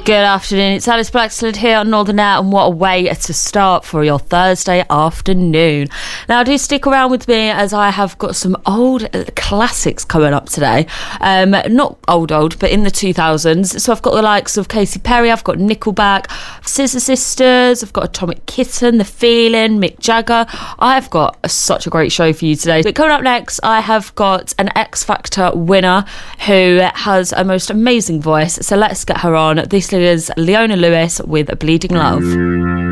Good afternoon, it's Alice Blackslid here on Northern Air, and what a way to start for your Thursday afternoon. Now do stick around with me as I have got some old classics coming up today. Not old, but in the 2000s. So I've got the likes of Katy Perry, I've got Nickelback, Scissor Sisters, I've got Atomic Kitten, The Feeling, Mick Jagger. I've got such a great show for you today. But coming up next, I have got an X Factor winner who has a most amazing voice. So let's get her on. This is Leona Lewis with Bleeding Love.